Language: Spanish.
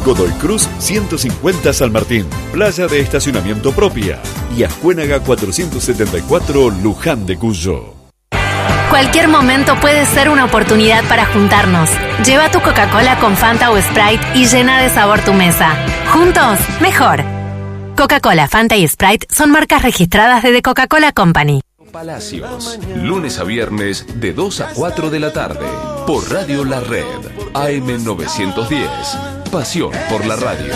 Godoy Cruz 150 San Martín, playa de estacionamiento propia, y Ascuénaga 474 Luján de Cuyo. Cualquier momento puede ser una oportunidad para juntarnos. Lleva tu Coca-Cola con Fanta o Sprite y llena de sabor tu mesa. Juntos, mejor. Coca-Cola, Fanta y Sprite son marcas registradas de The Coca-Cola Company. Palacios, lunes a viernes de 2 a 4 de la tarde, por Radio La Red, AM 910. Pasión por la radio.